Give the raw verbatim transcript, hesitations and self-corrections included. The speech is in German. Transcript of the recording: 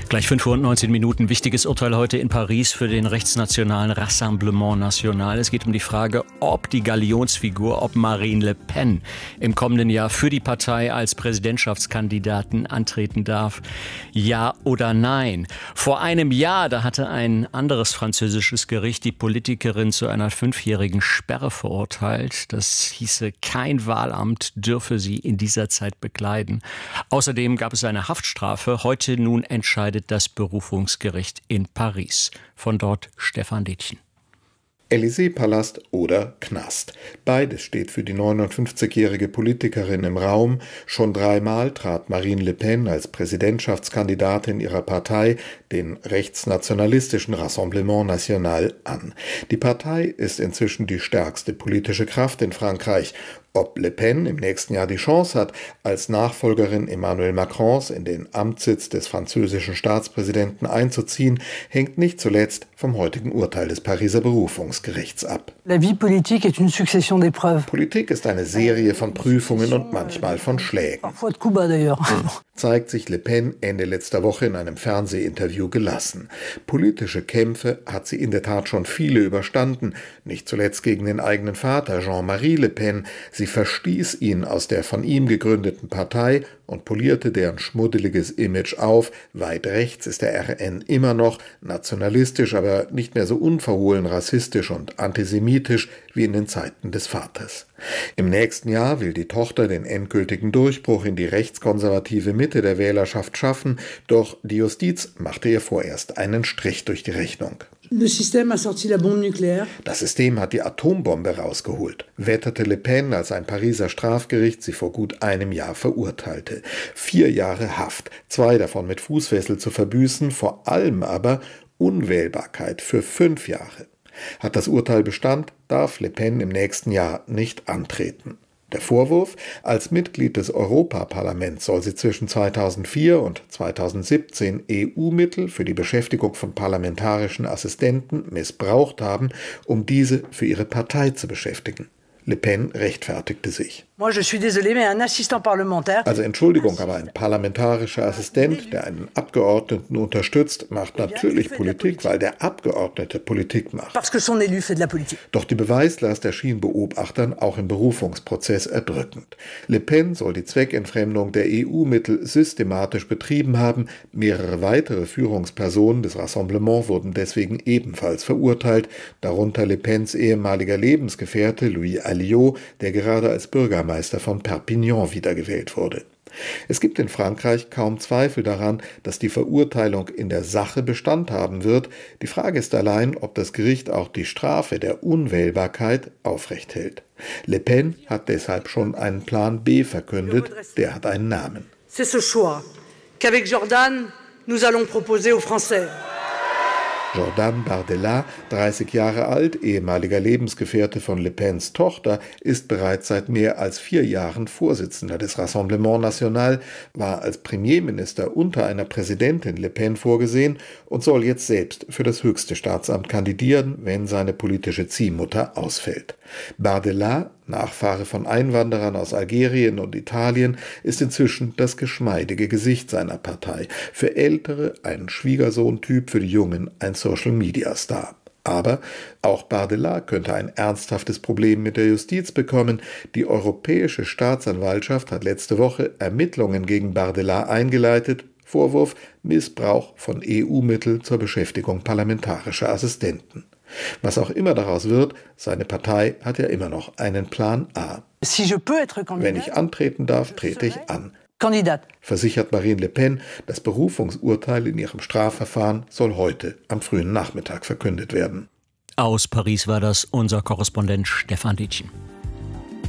Gleich fünf Uhr und neunzehn Minuten. Wichtiges Urteil heute in Paris für den rechtsnationalen Rassemblement National. Es geht um die Frage, ob die Galionsfigur, ob Marine Le Pen im kommenden Jahr für die Partei als Präsidentschaftskandidatin antreten darf. Ja oder nein? Vor einem Jahr, da hatte ein anderes französisches Gericht die Politikerin zu einer fünfjährigen Sperre verurteilt. Das hieße, kein Wahlamt dürfe sie in dieser Zeit bekleiden. Außerdem gab es eine Haftstrafe. Heute nun entscheidet das Berufungsgericht in Paris. Von dort Stefan Detjen. Élysée-Palast oder Knast. Beides steht für die neunundfünfzigjährige Politikerin im Raum. Schon dreimal trat Marine Le Pen als Präsidentschaftskandidatin ihrer Partei, den rechtsnationalistischen Rassemblement National, an. Die Partei ist inzwischen die stärkste politische Kraft in Frankreich. Ob Le Pen im nächsten Jahr die Chance hat, als Nachfolgerin Emmanuel Macrons in den Amtssitz des französischen Staatspräsidenten einzuziehen, hängt nicht zuletzt vom heutigen Urteil des Pariser Berufungsgerichts ab. La vie politique est une succession d'épreuves. Politik ist eine Serie von Prüfungen und manchmal von Schlägen. Parfois de coups bas d'ailleurs. Zeigt sich Le Pen Ende letzter Woche in einem Fernsehinterview gelassen. Politische Kämpfe hat sie in der Tat schon viele überstanden, nicht zuletzt gegen den eigenen Vater Jean-Marie Le Pen. Sie verstieß ihn aus der von ihm gegründeten Partei und polierte deren schmuddeliges Image auf. Weit rechts ist der R N immer noch, nationalistisch, aber nicht mehr so unverhohlen rassistisch und antisemitisch wie in den Zeiten des Vaters. Im nächsten Jahr will die Tochter den endgültigen Durchbruch in die rechtskonservative Mitte der Wählerschaft schaffen, doch die Justiz machte ihr vorerst einen Strich durch die Rechnung. Das System hat die Atombombe rausgeholt, wetterte Le Pen, als ein Pariser Strafgericht sie vor gut einem Jahr verurteilte. Vier Jahre Haft, zwei davon mit Fußfessel zu verbüßen, vor allem aber Unwählbarkeit für fünf Jahre. Hat das Urteil Bestand, darf Le Pen im nächsten Jahr nicht antreten. Der Vorwurf: Als Mitglied des Europaparlaments soll sie zwischen zweitausendvier und zweitausendsiebzehn E U-Mittel für die Beschäftigung von parlamentarischen Assistenten missbraucht haben, um diese für ihre Partei zu beschäftigen. Le Pen rechtfertigte sich. Also Entschuldigung, aber ein parlamentarischer Assistent, der einen Abgeordneten unterstützt, macht natürlich Politik, weil der Abgeordnete Politik macht. Doch die Beweislast erschien Beobachtern auch im Berufungsprozess erdrückend. Le Pen soll die Zweckentfremdung der E U-Mittel systematisch betrieben haben. Mehrere weitere Führungspersonen des Rassemblements wurden deswegen ebenfalls verurteilt, darunter Le Pens ehemaliger Lebensgefährte Louis Alliot, der gerade als Bürgermeister von Perpignan wiedergewählt wurde. Es gibt in Frankreich kaum Zweifel daran, dass die Verurteilung in der Sache Bestand haben wird. Die Frage ist allein, ob das Gericht auch die Strafe der Unwählbarkeit aufrecht hält. Le Pen hat deshalb schon einen Plan B verkündet, der hat einen Namen. C'est ce choix qu'avec Jordan nous allons proposer aux Français. Jordan Bardella, dreißig Jahre alt, ehemaliger Lebensgefährte von Le Pens Tochter, ist bereits seit mehr als vier Jahren Vorsitzender des Rassemblement National, war als Premierminister unter einer Präsidentin Le Pen vorgesehen und soll jetzt selbst für das höchste Staatsamt kandidieren, wenn seine politische Ziehmutter ausfällt. Bardella, Nachfahre von Einwanderern aus Algerien und Italien, ist inzwischen das geschmeidige Gesicht seiner Partei. Für Ältere ein Schwiegersohn-Typ, für die Jungen ein Social-Media-Star. Aber auch Bardella könnte ein ernsthaftes Problem mit der Justiz bekommen. Die Europäische Staatsanwaltschaft hat letzte Woche Ermittlungen gegen Bardella eingeleitet. Vorwurf: Missbrauch von E U-Mitteln zur Beschäftigung parlamentarischer Assistenten. Was auch immer daraus wird, seine Partei hat ja immer noch einen Plan A. Wenn ich antreten darf, trete ich an. Kandidat. Versichert Marine Le Pen, das Berufungsurteil in ihrem Strafverfahren soll heute am frühen Nachmittag verkündet werden. Aus Paris war das unser Korrespondent Stefan Detjen.